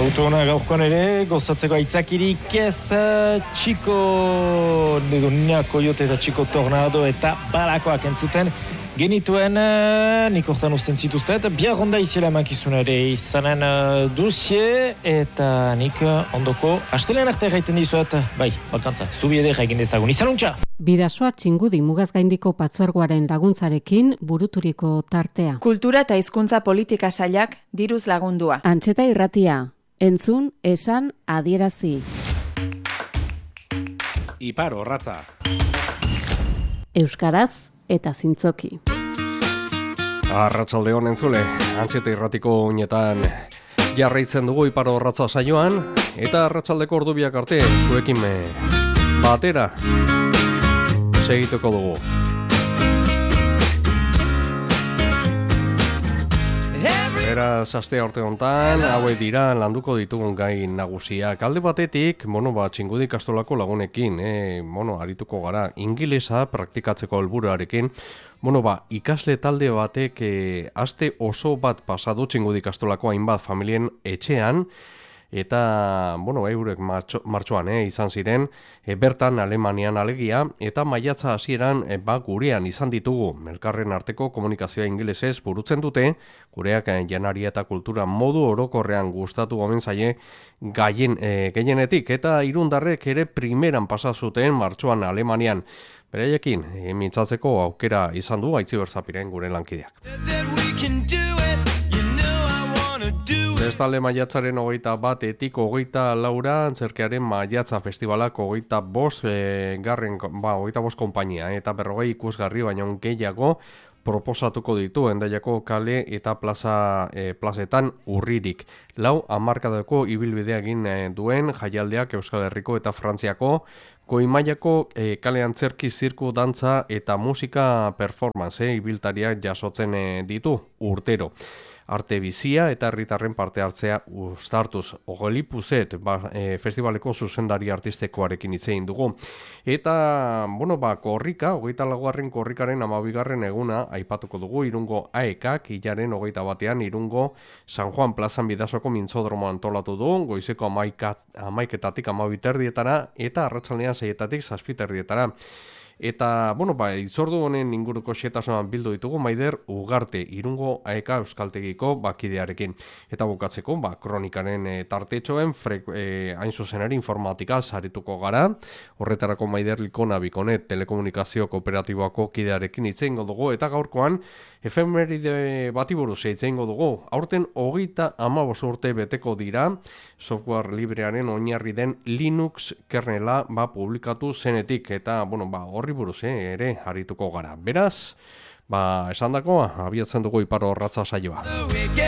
Autona gaurkoan ere, gozatzeko aitzakirik ez Txiko Nia Koyote eta Txiko Tornado eta Balakoak entzuten genituen, nik hortan usten zituztet, bihar onda izela emakizun ere izanen duzie, eta nik ondoko astelean arte gaiten dizuet, bai, balkantzak, zubi ere egin dezagun, izan untxa! Bidasoa Txingudi Mugazgaindiko Patzuergoaren laguntzarekin buruturiko tartea. Kultura eta hizkuntza politika sailak diruz lagundua. Antxeta irratia, entzun, esan, adierazi. Ipar Orratza. Euskaraz eta zintzoki. Arratsalde on entzule, Antxeta irratiko unetan jarraitzen dugu Ipar Orratza saioan, eta arratsaldeko ordubiak arte zuekin batera segituko dugu. Beraz, aste arte hontan, hauek dira landuko ditugun gai nagusiak. Alde batetik, Txingudi ikastolako lagunekin, arituko gara, ingelesa praktikatzeko helburuarekin, ikasle talde batek aste oso bat pasadu Txingudi ikastolako hainbat familien etxean, eta, eurek martxoan izan ziren, bertan Alemanian alegia, eta maiatza hasieran gurean izan ditugu. Elkarren arteko komunikazioa ingelesez burutzen dute, gureak janaria eta kultura modu orokorrean gustatu gomen zaie gehienetik, eta irundarrek ere primeran pasa zuten martxoan Alemanian. Beraiekin, mintzatzeko aukera izan du Aitziber Zapiren gure lankideak. Bestalde maiatzaren 21etik 24 antzerkiaren maiatza festivalak 25 konpainia eta 40 ikusgarri baino gehiago proposatuko ditu Hendaiako kale eta plazetan urririk. 4 hamarkadako ibilbidea egin duen jaialdiak Euskal Herriko eta Frantziako goi-mailako kale antzerki, zirku, dantza eta musika performance ibiltariak jasotzen ditu urtero. Arte bizia eta herritarren parte hartzea uztartuz. Ogeli Puzet festivaleko zuzendari artistekoarekin hitzein dugu. Eta, korrika, 24. korrikaren 12. eguna aipatuko dugu Irungo AEKak, hilaren 21. Irungo San Juan plazan Bidasoko mintzodromo antolatu du, goizeko 11:00 12:30 eta arratsaldean 6:00 7:30. Eta, itzordu honen inguruko xetasunan bildu ditugu Maider Ugarte, Irungo AEK Euskaltegiko bakidearekin. Eta bukatzeko, kronikaren tartetxoen hain zuzenari informatika sarituko gara. Horretarako Maider Likona Bikonet telekomunikazio kooperatiboako kidearekin itzeingo dugu, eta gaurkoan efemeride bati buruz itzeingo dugu. Aurten 35 urte beteko dira, software librearen oinarri den Linux kernela publikatu zenetik, eta, horri buruz ere harituko gara. Beraz, esandakoa, abiatzen dugu Ipar Orratza saioa.